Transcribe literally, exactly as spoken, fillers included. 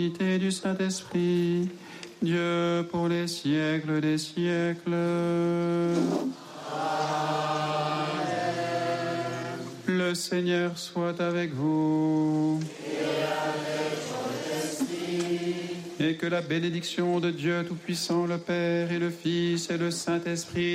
l'unité du Saint-Esprit, Dieu pour les siècles des siècles. Le Seigneur soit avec vous. Et que la bénédiction de Dieu Tout-Puissant, le Père et le Fils et le Saint-Esprit